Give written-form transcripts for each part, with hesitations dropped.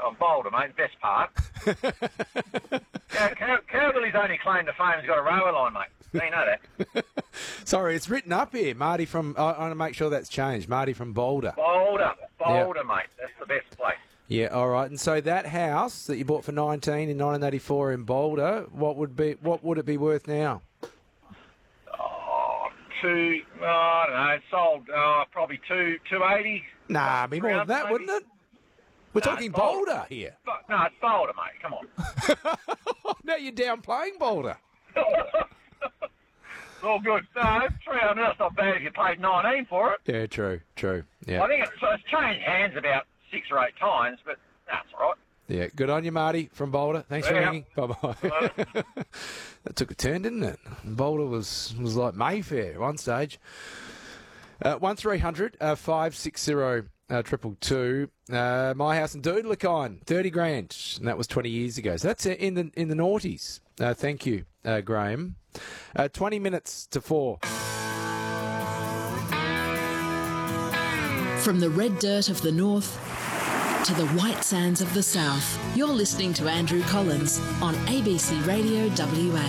on Boulder, mate, best part. Cowbilly's only claim to fame has got a railway line, mate. Do you know that? Sorry, it's written up here. Marty from... I want to make sure that's changed. Marty from Boulder. Boulder, Yep. mate. That's the best place. Yeah, all right. And so that house that you bought for 19 in 1984 in Boulder, what would it be worth now? I don't know. It sold probably 280. Nah, be more than that, wouldn't it? We're talking it's Boulder. Boulder here. No, it's Boulder, mate. Come on. Now you're downplaying Boulder. All good. No, 300. That's not bad if you paid 19 for it. Yeah, true. Yeah. I think it's changed hands about 6 or 8 times, but that's all right. Yeah, good on you, Marty from Boulder. Thanks for Yeah. ringing. Bye-bye. That took a turn, didn't it? Boulder was like Mayfair at one stage. 1300 560 222. My house in Doodlakine, 30 grand, and that was 20 years ago. So that's in the noughties. Thank you, Graham. 20 minutes to 4. From the red dirt of the north to the white sands of the south, you're listening to Andrew Collins on ABC Radio WA.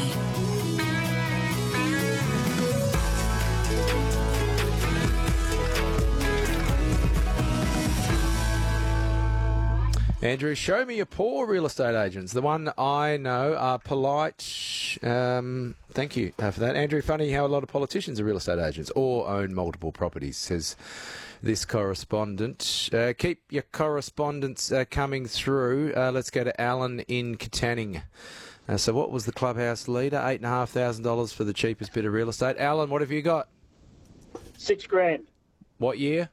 Andrew, show me your poor real estate agents. The one I know are polite. Thank you for that. Andrew, funny how a lot of politicians are real estate agents or own multiple properties, says this correspondent. Keep your correspondence coming through. Let's go to Alan in Katanning. So what was the clubhouse leader? $8,500 for the cheapest bit of real estate. Alan, what have you got? $6,000. What year?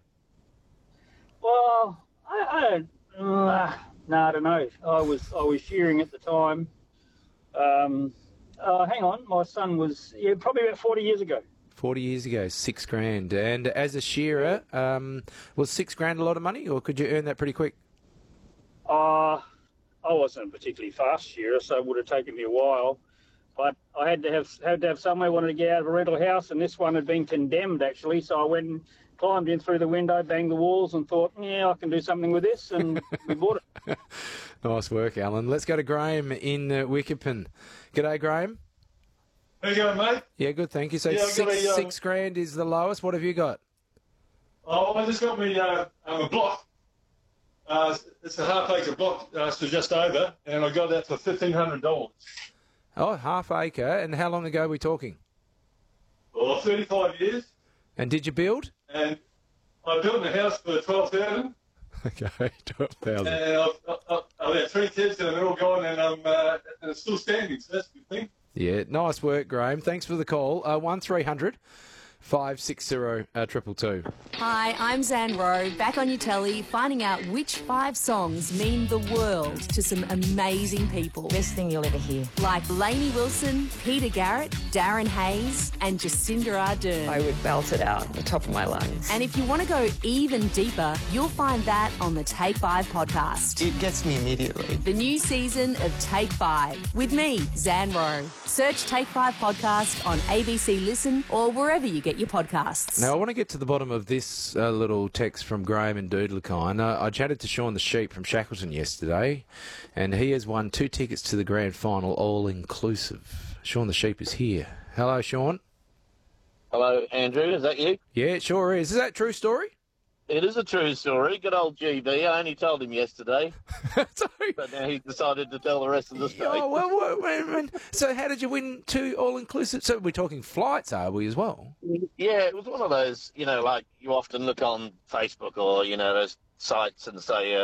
Well, I don't. I don't know. I was shearing at the time. Hang on, my son was probably about 40 years ago. 40 years ago, $6,000. And as a shearer, was $6,000 a lot of money, or could you earn that pretty quick? I wasn't a particularly fast shearer, so it would have taken me a while. But I had to have somewhere. Wanted to get out of a rental house, and this one had been condemned actually. So I went and climbed in through the window, banged the walls, and thought, I can do something with this, and we bought it. Nice work, Alan. Let's go to Graham in Wickerpin. G'day, Graham. How you going, mate? Yeah, good, thank you. So Yeah, I've got $6,000 is the lowest. What have you got? Oh, I just got me a block. It's a half-acre block, so just over, and I got that for $1,500. Oh, half acre. And how long ago are we talking? Well, 35 years. And did you build? And I built a house for $12,000. Okay, 12,000. And I've had 3 kids, and they're all gone, and it's still standing, so that's a good thing. Yeah, nice work, Graham. Thanks for the call. 1300 560 222. Hi, I'm Zan Rowe, back on your telly, finding out which 5 songs mean the world to some amazing people. Best thing you'll ever hear. Like Lainey Wilson, Peter Garrett, Darren Hayes, and Jacinda Ardern. I would belt it out at the top of my lungs. And if you want to go even deeper, you'll find that on the Take 5 podcast. It gets me immediately. The new season of Take 5 with me, Zan Rowe. Search Take 5 podcast on ABC Listen or wherever you get your podcasts. Now, I want to get to the bottom of this little text from Graham in Doodlakine. I chatted to Sean the Sheep from Shackleton yesterday, and he has won 2 tickets to the grand final, all-inclusive. Sean the Sheep is here. Hello, Sean. Hello, Andrew. Is that you? Yeah, it sure is. Is that a true story? It is a true story. Good old GB. I only told him yesterday. Sorry. But now he decided to tell the rest of the state. Oh, well, so how did you win 2 all-inclusive? So we're talking flights, are we, as well? Yeah, it was one of those, like you often look on Facebook or, those sites and say,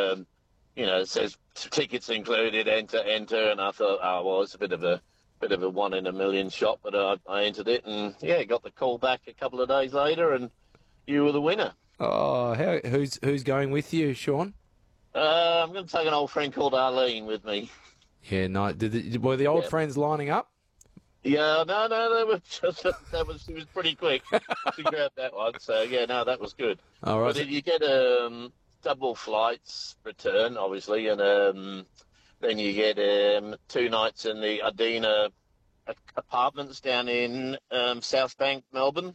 it says tickets included, enter, and I thought, it's a bit of a one in a million shot, but I entered it and, got the call back a couple of days later and you were the winner. Oh, who's going with you, Sean? I'm going to take an old friend called Arlene with me. Yeah, no. Were the old friends lining up? Yeah, no, they were she was pretty quick to grab that one. So that was good. All right. But you get double flights return, obviously, and then you get 2 nights in the Adina apartments down in South Bank, Melbourne.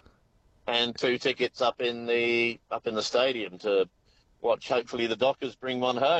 And 2 tickets up in the stadium to watch, hopefully, the Dockers bring one home.